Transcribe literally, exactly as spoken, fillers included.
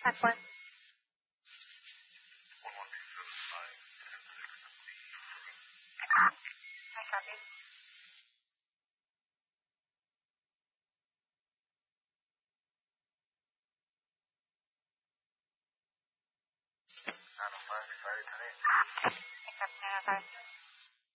Contact one. I copy. nine oh five, excited today. Except nine oh five.